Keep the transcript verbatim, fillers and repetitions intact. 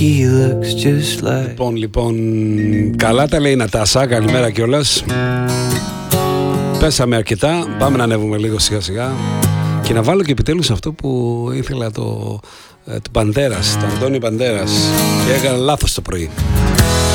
He looks just like... Λοιπόν, λοιπόν, καλά τα λέει η Νατάσα, καλημέρα κιόλας. Πέσαμε αρκετά, πάμε να ανέβουμε λίγο σιγά σιγά και να βάλω και επιτέλους αυτό που ήθελα, το, ε, του Μπαντέρας, του Αντώνη Μπαντέρας, και έκανα λάθος το πρωί.